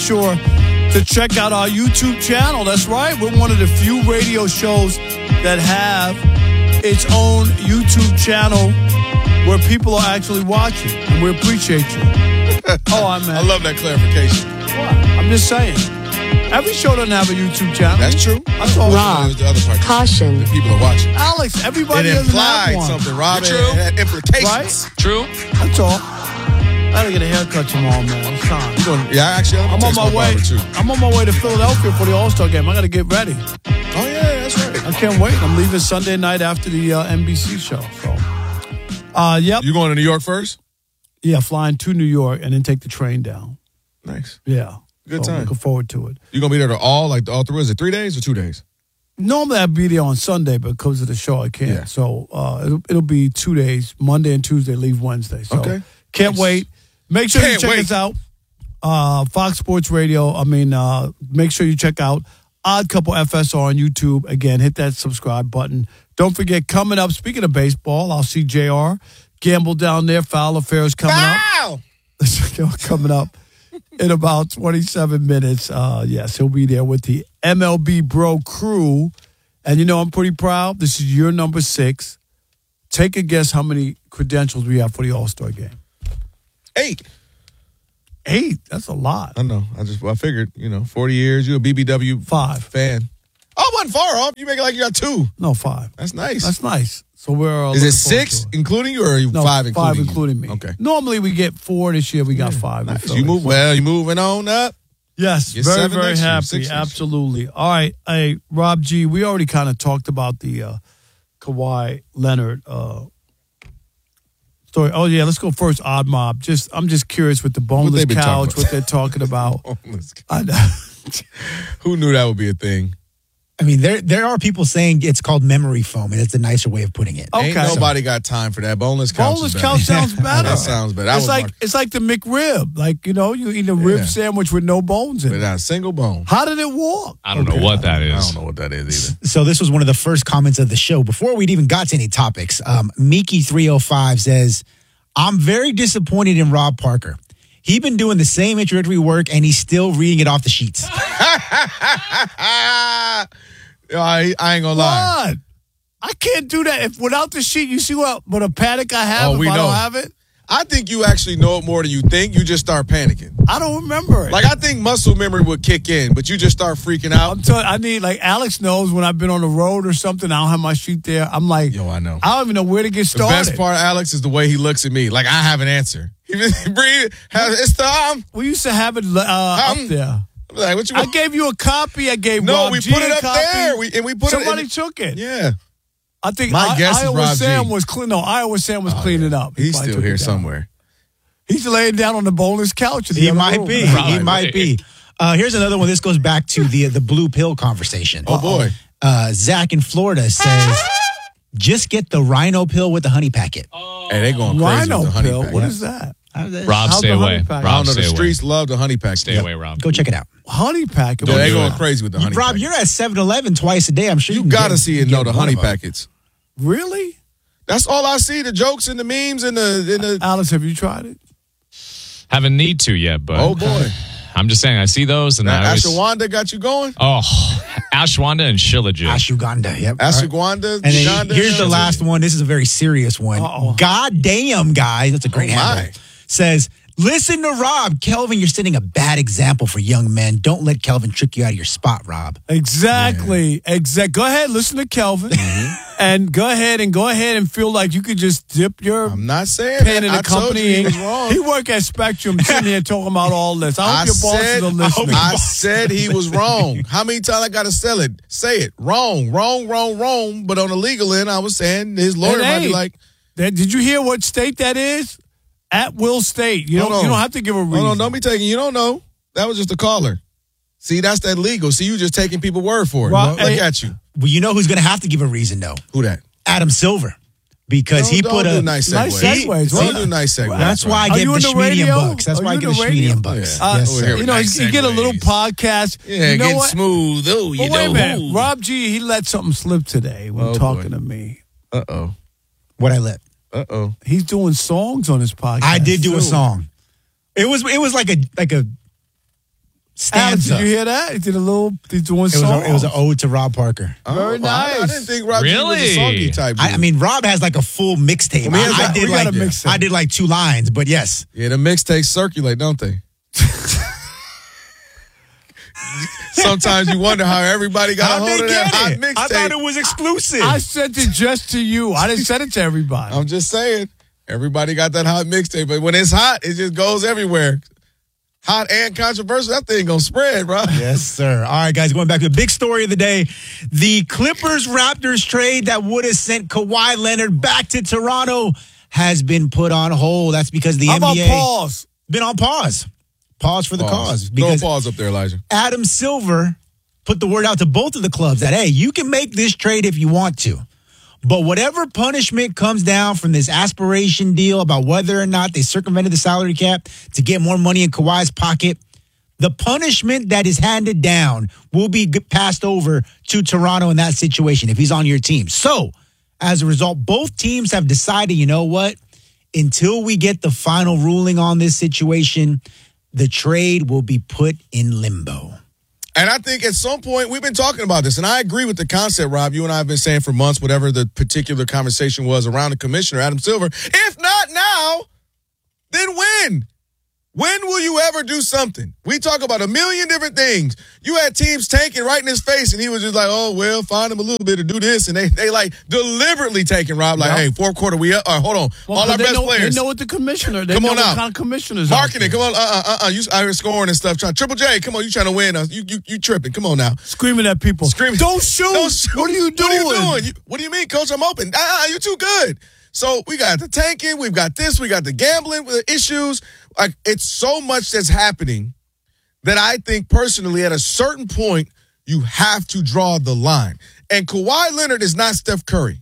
sure to check out our YouTube channel. That's right. We're one of the few radio shows that have its own YouTube channel where people are actually watching, and we appreciate you. I love that clarification. What? I'm just saying. Every show doesn't have a YouTube channel. That's true. That's all. Rob, the other part. caution. The people are watching. Alex, everybody It doesn't have implied one. something, Rob. True. It had implications. Right? True. That's all. I gotta get a haircut tomorrow, man. It's time. I'm on my way. I'm on my way to Philadelphia for the All-Star game. I gotta get ready. Oh yeah, that's right. I can't wait. I'm leaving Sunday night after the NBC show. So, yep. You going to New York first? Yeah, flying to New York and then take the train down. Nice. Yeah. Good so time. Looking forward to it. You gonna be there all through? Is it 3 days or 2 days? Normally I'd be there on Sunday, but because of the show, I can't. Yeah. So it'll be 2 days. Monday and Tuesday, leave Wednesday. So Okay. Can't wait. Make sure you Can't check wait. us out. Fox Sports Radio. Make sure you check out Odd Couple FSR on YouTube. Again, hit that subscribe button. Don't forget, coming up, speaking of baseball, I'll see JR Gamble down there. Foul Affairs coming up. Coming up in about 27 minutes. Yes, he'll be there with the MLB Bro crew. And, I'm pretty proud. This is year number 6. Take a guess how many credentials we have for the All-Star game. 8. 8? That's a lot. I know. I figured, 40 years. You a BBW 5 fan. Oh, wasn't far off. You make it like you got 2. No, 5. That's nice. That's nice. So we're Is it looking forward 6 to it. including you, or are you No, 5 including 5 you? including me. Okay. Normally we get 4. This year we got 5. Nice. You moving on up. Yes, Get very, 7 very next year, happy. 6 next year. Absolutely. All right. Hey, Rob G., we already kind of talked about the Kawhi Leonard story. Oh, yeah, let's go first, Odd Mob. I'm just curious with the boneless they been talking couch, about? what they're talking about. I know. Who knew that would be a thing? I mean, there are people saying it's called memory foam, and it's a nicer way of putting it. Okay. Ain't nobody got time for that. Boneless couch. Boneless is couch better. sounds better. That sounds better. It's like the McRib. Like, you eat a rib sandwich with no bones in it. Without a single bone. How did it walk? I don't know what that is. I don't know what that is either. So this was one of the first comments of the show. Before we'd even got to any topics, Miki305 says, I'm very disappointed in Rob Parker. He been doing the same introductory work, and he's still reading it off the sheets. I ain't gonna lie. What? I can't do that. Without the sheet, you see what a panic I have if we I know. don't have it? I think you actually know it more than you think. You just start panicking. I don't remember it. Like, I think muscle memory would kick in, but you just start freaking out. I'm telling you, I need, like, Alex knows when I've been on the road or something, I don't have my sheet there. I'm like, Yo, I know. I don't even know where to get The started. best part, Alex, is the way he looks at me. Like, I have an answer. He breathe. It's time. We used to have it up there. I'm like, what you I want? gave you a copy. I gave No, Rob we G put it a up copy. there. We put Somebody it. took it. Yeah. I think My guess is Iowa Rob Sam G. was clean. No, Iowa Sam was cleaning up. He He's probably still took here it down. somewhere. He's laying down on the boneless couch. In the He other might room. be. Right. He might be. Here's another one. This goes back to the blue pill conversation. Oh, boy. Zach in Florida says, just get the rhino pill with the honey packet. Hey, they going crazy Rhino with the honey pill. pack. What is that? Rob, How's stay the away. honey pack? I Rob, don't know. stay The away. streets love the honey pack. Stay away, Rob. Go check it out. Honey pack. Yeah, they do going it. crazy with the honey Rob, pack. you're at 7-Eleven twice a day. I'm sure You can got to get- see and get know the one honey of them. packets. Really? That's all I see. The jokes and the memes and the. Alice, have you tried it? Haven't need to yet, but Oh, boy. I'm just saying I see those and Now, I always, Ashwanda got you going? oh, Ashwanda and Shilajit. Ashwagandha. Yep. Ashwagandha. And then Uganda, here's the yeah. last one. This is a very serious one. Uh-oh. God damn, guy. That's a great Oh, my. handle. Says, listen to Rob. Kelvin, you're setting a bad example for young men. Don't let Kelvin trick you out of your spot, Rob. Exactly. Go ahead, listen to Kelvin, and go ahead and feel like you could just dip your I'm not saying pen that. in the I told company. you he was wrong. He work at Spectrum, sitting here talking about all this. I hope your bosses are listening. I said he was wrong. How many times I got to sell it? Say it. Wrong. But on the legal end, I was saying his lawyer It might be ain't. like, Did you hear what state that is? At will state. You Hold don't on. have to give a reason. hold on, don't be taking, you don't know. That was just a caller. See, that's that legal. See, you just taking people's word for it. Well, Look hey- at you. Well, you know who's going to have to give a reason, though? Who that? Adam Silver. Because he Don't put do a... nice Nice segues. segues, Don't right? do nice segues. That's why I Are get you the in the Schmedium radio? bucks. That's Are why I you get in the the radio? Schmedium bucks. Yeah. Yes, Over sir. here. You know, Nice you get a little segues. podcast. Yeah, you know get what? smooth. Oh, you But wait a know minute. who. Rob G, he let something slip today when Oh, talking boy. to me. Uh-oh. What I let. Uh-oh. He's doing songs on his podcast. I did do a too. song. It was like a Adam, stanza. did you hear that? He did a little. He's doing It songs. was an ode to Rob Parker. Very nice. I didn't think Rob G was a Really? songy type. I mean, Rob has like a full mixtape. I mean, he has I did we got like a mixtape. I did like 2 lines, but yes. Yeah, the mixtapes circulate, don't they? Sometimes you wonder how everybody got a How'd hold they of that get hot it? mixtape. I thought it was exclusive. I sent it just to you. I didn't send it to everybody. I'm just saying, everybody got that hot mixtape, but when it's hot, it just goes everywhere. Hot and controversial, that thing gonna spread, bro. Yes, sir. All right, guys, going back to the big story of the day. The Clippers-Raptors trade that would have sent Kawhi Leonard back to Toronto has been put on hold. That's because the How about NBA pause? been on pause. Pause for the cause. Throw a Because pause up there, Elijah. Adam Silver put the word out to both of the clubs that, hey, you can make this trade if you want to. But whatever punishment comes down from this aspiration deal about whether or not they circumvented the salary cap to get more money in Kawhi's pocket, the punishment that is handed down will be passed over to Toronto in that situation if he's on your team. So, as a result, both teams have decided, you know what? Until we get the final ruling on this situation, the trade will be put in limbo. And I think at some point, we've been talking about this, and I agree with the concept, Rob. You and I have been saying for months, whatever the particular conversation was around the commissioner, Adam Silver. If not now, then when? When will you ever do something? We talk about a million different things. You had teams tanking right in his face, and he was just like, oh, well, find him a little bit to do this. And they like deliberately taking Rob, like, hey, fourth quarter, we up. All right, hold on. Well, all our best players. They know what the commissioner. They Come know on what out. kind of commissioners. Marketing, come on, you out here scoring and stuff. Triple J, come on, you trying to win us? You tripping? Come on now, Screaming at people. screaming. Don't shoot. What are you doing? What are you doing? What do you mean, Coach? I'm open. You're too good. So we got the tanking, we've got this, we got the gambling issues. Like, it's so much that's happening that I think personally, at a certain point, you have to draw the line. And Kawhi Leonard is not Steph Curry.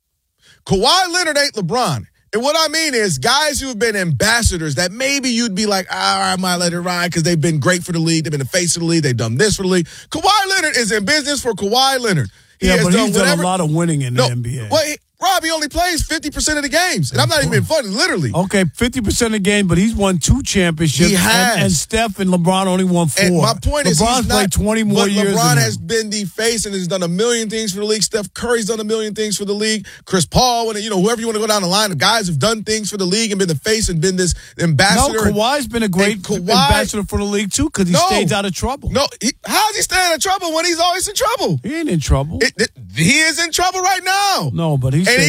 Kawhi Leonard ain't LeBron. And what I mean is guys who have been ambassadors that maybe you'd be like, I might let it ride because they've been great for the league. They've been the face of the league. They've done this for the league. Kawhi Leonard is in business for Kawhi Leonard. Yeah, has but he's done whatever. a lot of winning in the NBA. Well, Rob, he only plays 50% of the games. And I'm not even being funny, literally. Okay, 50% of the game, but he's won 2 championships. He has. And Steph and LeBron only won 4. And my point is, LeBron's he's played 20 more but years. LeBron than has him. been the face and has done a million things for the league. Steph Curry's done a million things for the league. Chris Paul, and whoever you want to go down the line, the guys have done things for the league and been the face and been this ambassador. No, Kawhi's been a great ambassador for the league too because he stays out of trouble. No, how's he staying out of trouble when he's always in trouble? He ain't in trouble. He is in trouble right now. No, but he's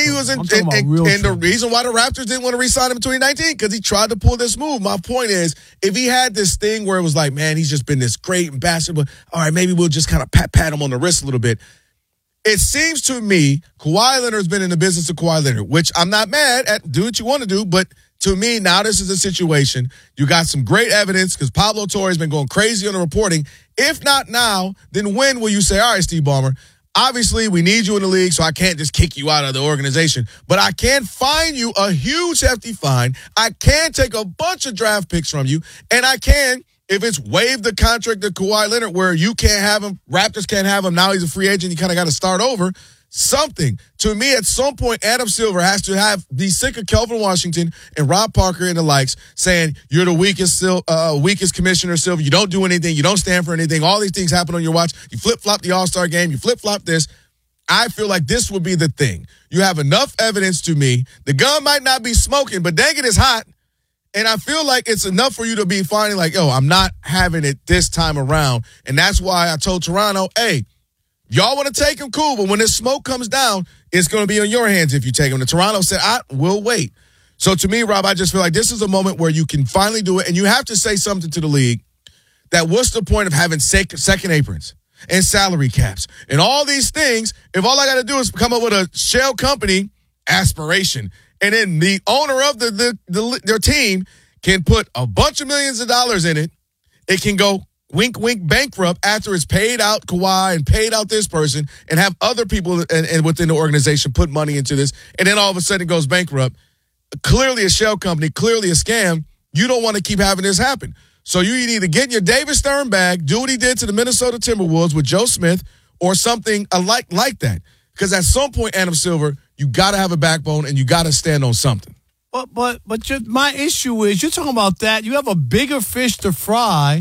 and the reason why the Raptors didn't want to re-sign him in 2019 because he tried to pull this move. My point is, if he had this thing where it was like, man, he's just been this great ambassador, but all right, maybe we'll just kind of pat him on the wrist a little bit. It seems to me Kawhi Leonard's been in the business of Kawhi Leonard, which I'm not mad at. Do what you want to do, but to me, now this is a situation. You got some great evidence because Pablo Torre's been going crazy on the reporting. If not now, then when will you say, all right, Steve Ballmer, obviously, we need you in the league, so I can't just kick you out of the organization. But I can fine you a huge, hefty fine. I can take a bunch of draft picks from you. And I can, if it's waive the contract to Kawhi Leonard where you can't have him, Raptors can't have him, now he's a free agent, you kind of got to start over. Something. To me, at some point, Adam Silver has to be sick of Kelvin Washington and Rob Parker and the likes saying, you're the weakest commissioner, Silver. You don't do anything. You don't stand for anything. All these things happen on your watch. You flip-flop the All-Star game. You flip-flop this. I feel like this would be the thing. You have enough evidence to me. The gun might not be smoking, but dang it, it's hot. And I feel like it's enough for you to be finding like, I'm not having it this time around. And that's why I told Toronto, hey, y'all want to take him, cool, but when this smoke comes down, it's going to be on your hands if you take him. And Toronto said, we'll wait. So to me, Rob, I just feel like this is a moment where you can finally do it, and you have to say something to the league that what's the point of having second aprons and salary caps and all these things if all I got to do is come up with a shell company aspiration, and then the owner of their team can put a bunch of millions of dollars in it. It can go wink, wink, bankrupt after it's paid out Kawhi and paid out this person and have other people and within the organization put money into this. And then all of a sudden it goes bankrupt. Clearly a shell company, clearly a scam. You don't want to keep having this happen. So you either get in your David Stern bag, do what he did to the Minnesota Timberwolves with Joe Smith or something like that. Because at some point, Adam Silver, you got to have a backbone and you got to stand on something. But my issue is you're talking about that. You have a bigger fish to fry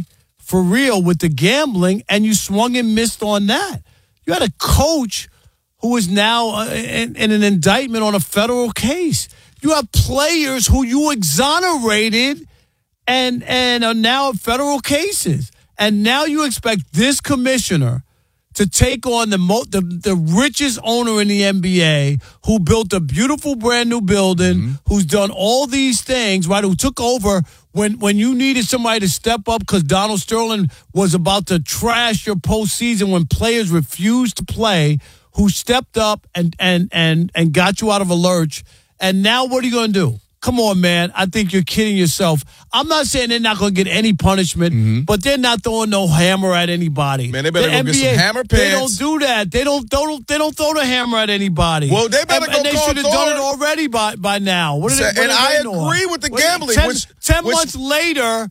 for real with the gambling, and you swung and missed on that. You had a coach who is now in an indictment on a federal case. You have players who you exonerated and are now in federal cases. And now you expect this commissioner to take on the richest owner in the NBA, who built a beautiful brand new building, who's done all these things, right? Who took over when you needed somebody to step up because Donald Sterling was about to trash your postseason when players refused to play, who stepped up and got you out of a lurch. And now what are you going to do? Come on, man. I think you're kidding yourself. I'm not saying they're not going to get any punishment, but they're not throwing no hammer at anybody. Man, they better go get some hammer pants. They don't do that. They don't throw the hammer at anybody. Well, they better go. And they should have done it already by now. I agree with the gambling. 10 months later,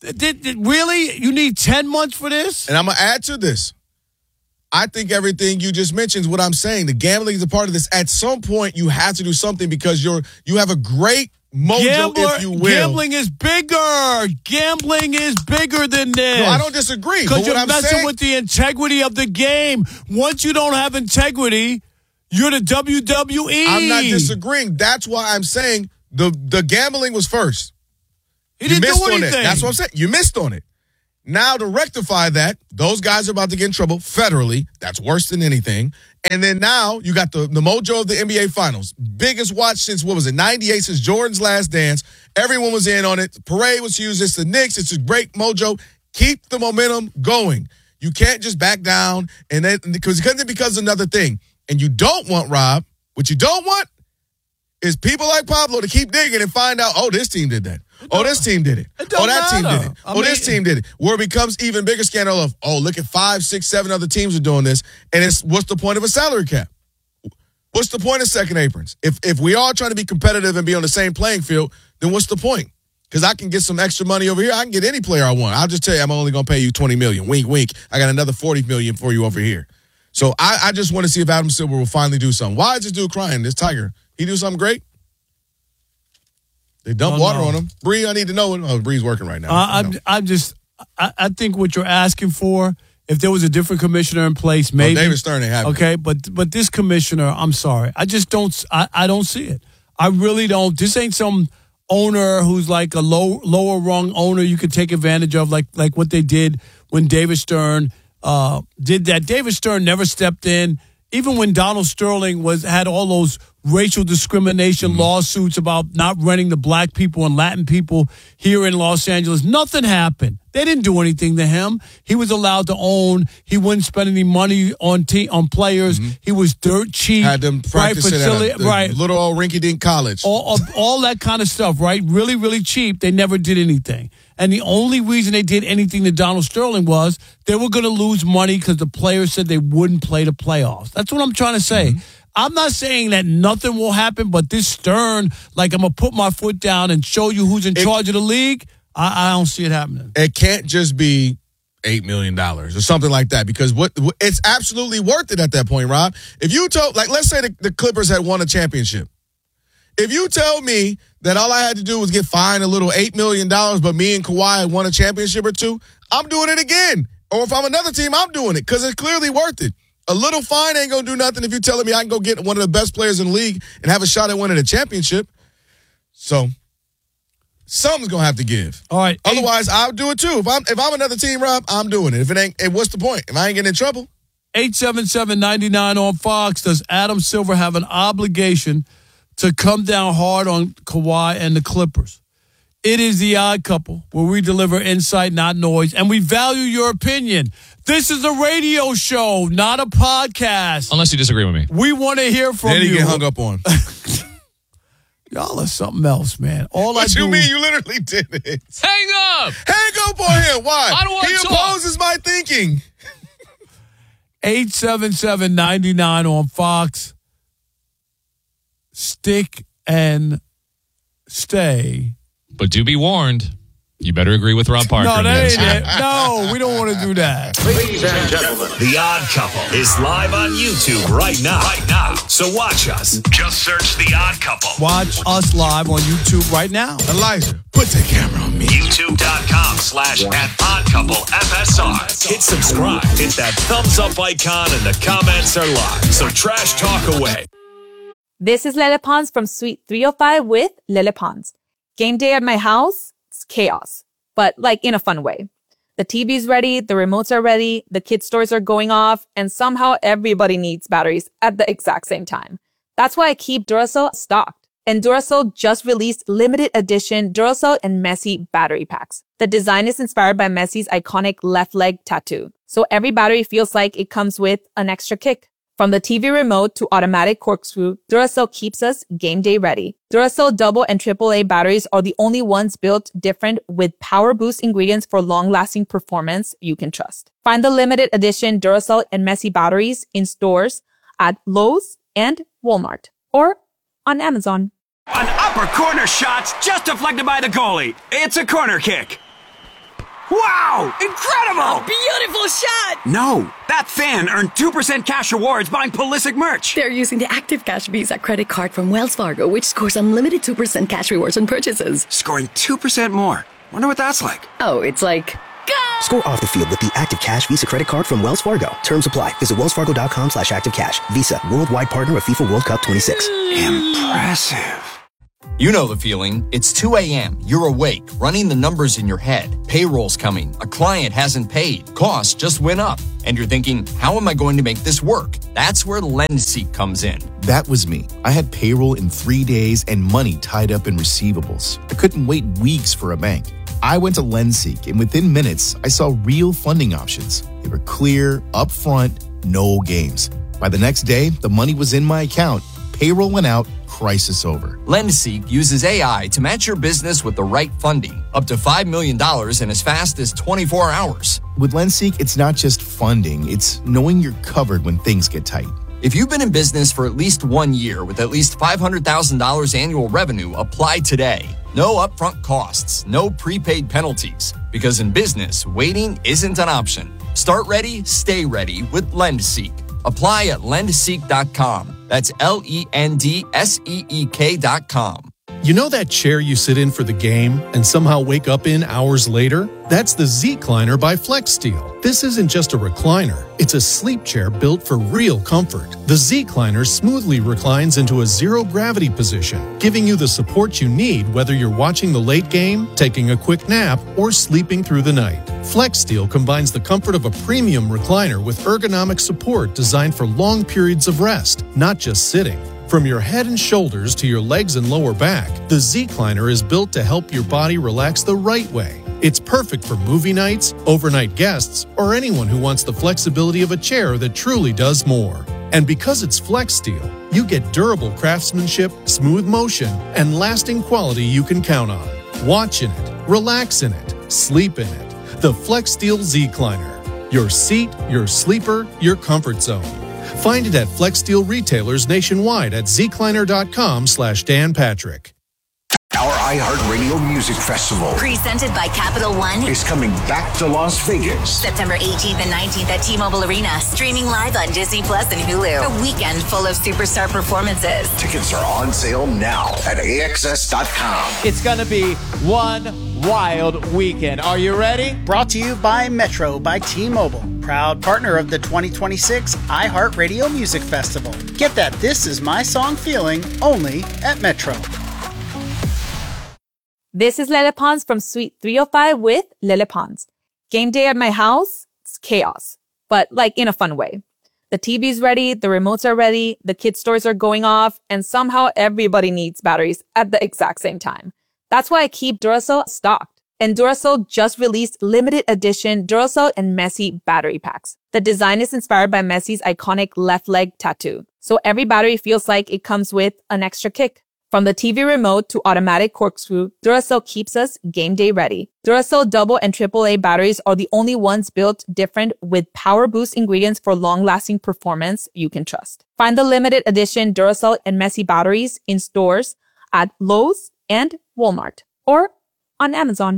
really? You need 10 months for this? And I'm going to add to this. I think everything you just mentioned is what I'm saying. The gambling is a part of this. At some point, you have to do something because you have a great mojo, if you will. Gambling is bigger. Gambling is bigger than this. No, I don't disagree. Because you're messing with the integrity of the game. Once you don't have integrity, you're the WWE. I'm not disagreeing. That's why I'm saying the gambling was first. He didn't do anything. On it. That's what I'm saying. You missed on it. Now, to rectify that, those guys are about to get in trouble federally. That's worse than anything. And then now you got the mojo of the NBA Finals. Biggest watch since, 98, since Jordan's last dance. Everyone was in on it. The parade was huge. It's the Knicks. It's a great mojo. Keep the momentum going. You can't just back down and then because another thing. And you don't want, Rob, what you don't want is people like Pablo to keep digging and find out, oh, this team did that. Oh, this team did it. Oh, that team did it. This team did it. Where it becomes even bigger scandal of, oh, look at 5, 6, 7 other teams are doing this. And what's the point of a salary cap? What's the point of second aprons? If we are trying to be competitive and be on the same playing field, then what's the point? Because I can get some extra money over here. I can get any player I want. I'll just tell you, I'm only going to pay you $20 million. Wink, wink. I got another $40 million for you over here. So I just want to see if Adam Silver will finally do something. Why is this dude crying? This Tiger. He do something great? They dump water on him. Bree, I need to know. Oh, Bree's working right now. I think what you're asking for, if there was a different commissioner in place, maybe. David Stern ain't having it. But this commissioner, I'm sorry. I just don't. I don't see it. I really don't. This ain't some owner who's like a lower rung owner you could take advantage of, like what they did when David Stern did that. David Stern never stepped in. Even when Donald Sterling had all those racial discrimination lawsuits about not renting to black people and Latin people here in Los Angeles, nothing happened. They didn't do anything to him. He was allowed to own. He wouldn't spend any money on players. He was dirt cheap. Had them practicing at a little old rinky-dink college. All that kind of stuff, right? Really, really cheap. They never did anything. And the only reason they did anything to Donald Sterling was they were going to lose money because the players said they wouldn't play the playoffs. That's what I'm trying to say. I'm not saying that nothing will happen, but this Stern, like I'm going to put my foot down and show you who's in charge of the league, I don't see it happening. It can't just be $8 million or something like that because it's absolutely worth it at that point, Rob. If you told, let's say the Clippers had won a championship. If you tell me that all I had to do was get fined a little $8 million, but me and Kawhi won a championship or two, I'm doing it again. Or if I'm another team, I'm doing it because it's clearly worth it. A little fine ain't going to do nothing if you're telling me I can go get one of the best players in the league and have a shot at winning a championship. So something's going to have to give. All right. Otherwise, I'll do it too. If I'm another team, Rob, I'm doing it. If it ain't, what's the point? If I ain't getting in trouble? 877-99 on Fox. Does Adam Silver have an obligation to come down hard on Kawhi and the Clippers? It is The Odd Couple, where we deliver insight, not noise, and we value your opinion. This is a radio show, not a podcast. Unless you disagree with me. We want to hear from you. Then you get hung up on. Y'all are something else, man. What you mean? You literally did it. Hang up! Hang up on him. Why? I don't want to talk. He opposes my thinking. 877-99 on Fox. Stick and stay. But do be warned. You better agree with Rob Parker. No, that ain't it. No, we don't want to do that. Ladies and gentlemen, The Odd Couple is live on YouTube right now. So watch us. Just search The Odd Couple. Watch us live on YouTube right now. Elijah, put the camera on me. YouTube.com/@oddcouplefsr. Hit subscribe. Hit that thumbs up icon and the comments are live. So trash talk away. This is Lele Pons from Suite 305 with Lele Pons. Game day at my house, it's chaos, but like in a fun way. The TV's ready, the remotes are ready, the kids' toys are going off, and somehow everybody needs batteries at the exact same time. That's why I keep Duracell stocked. And Duracell just released limited edition Duracell and Messi battery packs. The design is inspired by Messi's iconic left leg tattoo. So every battery feels like it comes with an extra kick. From the TV remote to automatic corkscrew, Duracell keeps us game day ready. Duracell double and AAA batteries are the only ones built different with power boost ingredients for long-lasting performance you can trust. Find the limited edition Duracell and Messi batteries in stores at Lowe's and Walmart or on Amazon. An upper corner shot's just deflected by the goalie. It's a corner kick. Wow! Incredible! Beautiful shot! No, that fan earned 2% cash rewards buying Pulisic merch. They're using the Active Cash Visa credit card from Wells Fargo, which scores unlimited 2% cash rewards on purchases. Scoring 2% more. Wonder what that's like. Oh, it's like... Go! Score off the field with the Active Cash Visa credit card from Wells Fargo. Terms apply. Visit wellsfargo.com/activecash. Visa, worldwide partner of FIFA World Cup 26. Impressive. You know the feeling. It's 2 a.m. You're awake, running the numbers in your head. Payroll's coming. A client hasn't paid. Costs just went up. And you're thinking, how am I going to make this work? That's where LendSeek comes in. That was me. I had payroll in 3 days and money tied up in receivables. I couldn't wait weeks for a bank. I went to LendSeek, and within minutes, I saw real funding options. They were clear, upfront, no games. By the next day, the money was in my account. Payroll went out, crisis over. LendSeek uses AI to match your business with the right funding, up to $5 million in as fast as 24 hours. With LendSeek, it's not just funding, it's knowing you're covered when things get tight. If you've been in business for at least 1 year with at least $500,000 annual revenue, apply today. No upfront costs, no prepaid penalties, because in business, waiting isn't an option. Start ready, stay ready with LendSeek. Apply at lendseek.com. That's LENDSEEK.com. You know that chair you sit in for the game and somehow wake up in hours later? That's the Z-Cliner by FlexSteel. This isn't just a recliner. It's a sleep chair built for real comfort. The Z-Cliner smoothly reclines into a zero-gravity position, giving you the support you need whether you're watching the late game, taking a quick nap, or sleeping through the night. FlexSteel combines the comfort of a premium recliner with ergonomic support designed for long periods of rest, not just sitting. From your head and shoulders to your legs and lower back, the Z-Cliner is built to help your body relax the right way. It's perfect for movie nights, overnight guests, or anyone who wants the flexibility of a chair that truly does more. And because it's FlexSteel, you get durable craftsmanship, smooth motion, and lasting quality you can count on. Watch in it, relax in it, sleep in it. The FlexSteel Z-Cliner. Your seat, your sleeper, your comfort zone. Find it at FlexSteel retailers nationwide at zcliner.com/Dan Patrick. Our iHeartRadio Music Festival, presented by Capital One, is coming back to Las Vegas. September 18th and 19th at T-Mobile Arena. Streaming live on Disney Plus and Hulu. A weekend full of superstar performances. Tickets are on sale now at AXS.com. It's going to be one wild weekend. Are you ready? Brought to you by Metro by T-Mobile. Proud partner of the 2026 iHeartRadio Music Festival. Get that This Is My Song feeling only at Metro. This is Lele Pons from Suite 305 with Lele Pons. Game day at my house, it's chaos, but like in a fun way. The TV's ready, the remotes are ready, the kids' toys are going off, and somehow everybody needs batteries at the exact same time. That's why I keep Duracell stocked. And Duracell just released limited edition Duracell and Messi battery packs. The design is inspired by Messi's iconic left leg tattoo. So every battery feels like it comes with an extra kick. From the TV remote to automatic corkscrew, Duracell keeps us game day ready. Duracell double and AAA batteries are the only ones built different with power boost ingredients for long-lasting performance you can trust. Find the limited edition Duracell and Messi batteries in stores at Lowe's and Walmart or on Amazon.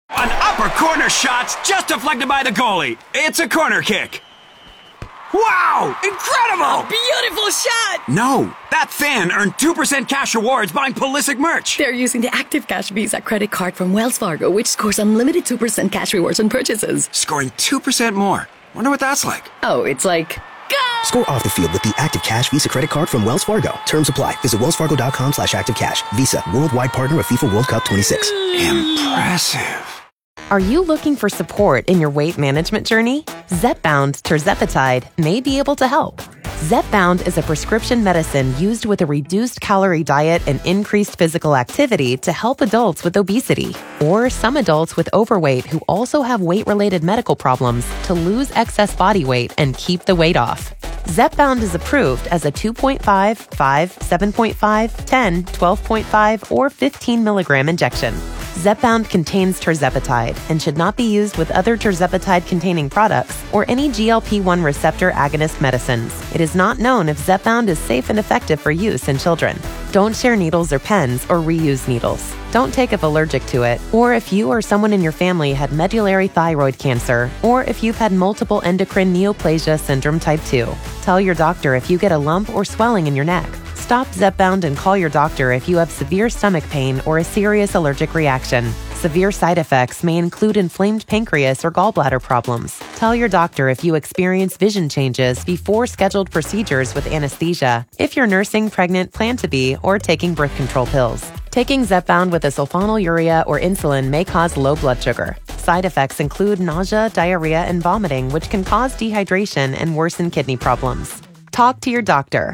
An upper corner shot's just deflected by the goalie. It's a corner kick. Wow! Incredible! A beautiful shot! No, that fan earned 2% cash rewards buying Pulisic merch. They're using the Active Cash Visa credit card from Wells Fargo, which scores unlimited 2% cash rewards on purchases. Scoring 2% more. Wonder what that's like. Oh, it's like... Go! Score off the field with the Active Cash Visa credit card from Wells Fargo. Terms apply. Visit wellsfargo.com/activecash. Visa, worldwide partner of FIFA World Cup 26. Impressive. Are you looking for support in your weight management journey? Zepbound tirzepatide may be able to help. Zepbound is a prescription medicine used with a reduced calorie diet and increased physical activity to help adults with obesity or some adults with overweight who also have weight-related medical problems to lose excess body weight and keep the weight off. Zepbound is approved as a 2.5, 5, 7.5, 10, 12.5, or 15 milligram injection. Zepbound contains tirzepatide and should not be used with other tirzepatide-containing products or any GLP-1 receptor agonist medicines. It is not known if Zepbound is safe and effective for use in children. Don't share needles or pens or reuse needles. Don't take if allergic to it, or if you or someone in your family had medullary thyroid cancer, or if you've had multiple endocrine neoplasia syndrome type 2. Tell your doctor if you get a lump or swelling in your neck. Stop Zepbound and call your doctor if you have severe stomach pain or a serious allergic reaction. Severe side effects may include inflamed pancreas or gallbladder problems. Tell your doctor if you experience vision changes before scheduled procedures with anesthesia, if you're nursing, pregnant, plan to be, or taking birth control pills. Taking Zepbound with a sulfonylurea or insulin may cause low blood sugar. Side effects include nausea, diarrhea, and vomiting, which can cause dehydration and worsen kidney problems. Talk to your doctor.